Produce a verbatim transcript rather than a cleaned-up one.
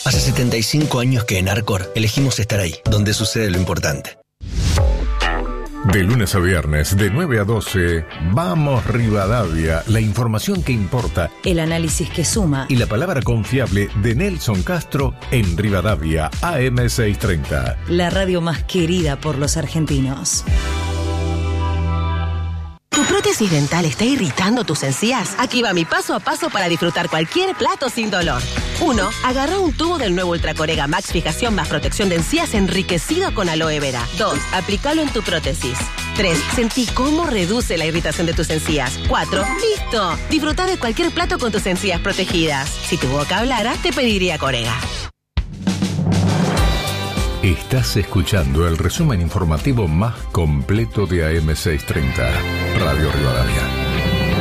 Hace setenta y cinco años que en Arcor elegimos estar ahí, donde sucede lo importante. De lunes a viernes, de nueve a doce, Vamos Rivadavia, la información que importa. El análisis que suma. Y la palabra confiable de Nelson Castro en Rivadavia, A M seiscientos treinta. La radio más querida por los argentinos. ¿Tu prótesis dental está irritando tus encías? Aquí va mi paso a paso para disfrutar cualquier plato sin dolor. uno. Agarra un tubo del nuevo Ultracorega Max Fijación más protección de encías enriquecido con aloe vera. dos. Aplícalo en tu prótesis. tres. Sentí cómo reduce la irritación de tus encías. cuatro. ¡Listo! Disfruta de cualquier plato con tus encías protegidas. Si tu boca hablara, te pediría Corega. Estás escuchando el resumen informativo más completo de A M seiscientos treinta, Radio Rivadavia.